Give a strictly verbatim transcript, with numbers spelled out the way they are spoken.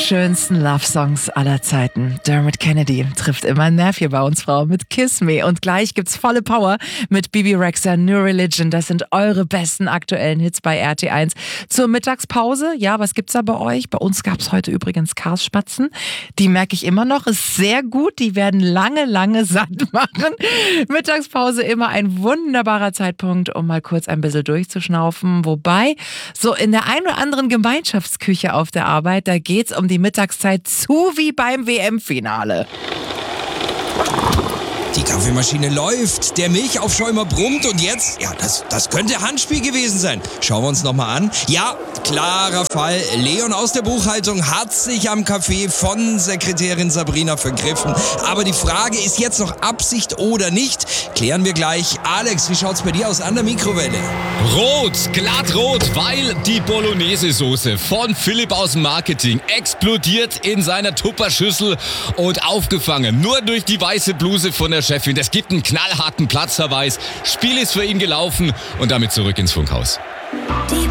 schönsten Love-Songs aller Zeiten. Dermot Kennedy trifft immer einen Nerv hier bei uns, Frau, mit Kiss Me. Und gleich gibt's volle Power mit Bibi Rexha, New Religion. Das sind eure besten aktuellen Hits bei R T eins. Zur Mittagspause, ja, was gibt's da bei euch? Bei uns gab's heute übrigens Karsspatzen. Die merke ich immer noch, ist sehr gut. Die werden lange, lange satt machen. Mittagspause immer ein wunderbarer Zeitpunkt, um mal kurz ein bisschen durchzuschnaufen. Wobei, so in der ein oder anderen Gemeinschaftsküche auf der Arbeit, da geht's um die Mittagszeit zu wie beim W M-Finale. Die Kaffeemaschine läuft, der Milchaufschäumer brummt und jetzt, ja, das, das könnte Handspiel gewesen sein. Schauen wir uns nochmal an. Ja, klarer Fall. Leon aus der Buchhaltung hat sich am Kaffee von Sekretärin Sabrina vergriffen. Aber die Frage ist jetzt noch Absicht oder nicht? Klären wir gleich. Alex, wie schaut's bei dir aus an der Mikrowelle? Rot, glatt rot, weil die Bolognese-Soße von Philipp aus dem Marketing explodiert in seiner Tupperschüssel und aufgefangen. Nur durch die weiße Bluse von der Chefin. Das gibt einen knallharten Platzverweis. Spiel ist für ihn gelaufen und damit zurück ins Funkhaus. Die